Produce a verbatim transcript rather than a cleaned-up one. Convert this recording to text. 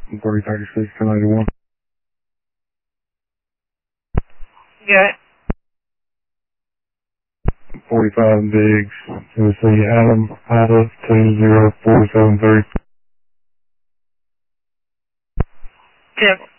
thirty thirty-six, ten eighty-one. Yeah. forty-five Biggs, Tennessee, Adam, Ida, two zero four seven three. Yep.